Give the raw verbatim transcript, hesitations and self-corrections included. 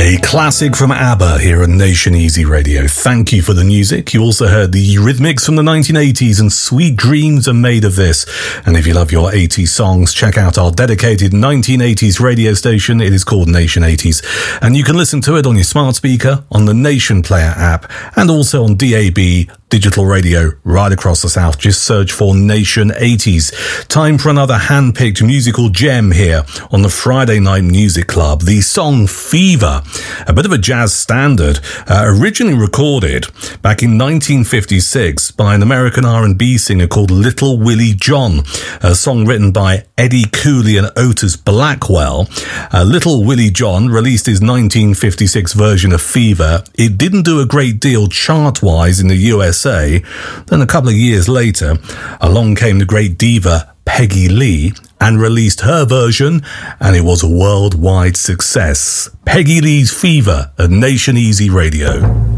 A classic from ABBA here on Nation Easy Radio. Thank you for the music. You also heard the Eurythmics from the nineteen eighties, and Sweet Dreams are made of this. And if you love your eighties songs, check out our dedicated nineteen eighties radio station. It is called Nation eighties, and you can listen to it on your smart speaker, on the Nation Player app, and also on D A B digital radio right across the south. Just search for Nation eighties. Time for another hand-picked musical gem here on the Friday Night Music Club. The song Fever, a bit of a jazz standard, uh, originally recorded back in nineteen fifty-six by an American R and B singer called Little Willie John, a song written by Eddie Cooley and Otis Blackwell. Uh, Little Willie John released his nineteen fifty-six version of Fever. It didn't do a great deal chart-wise in the U S A. Then a couple of years later, along came the great diva Peggy Lee and released her version, and it was a worldwide success. Peggy Lee's Fever at Nation Easy Radio.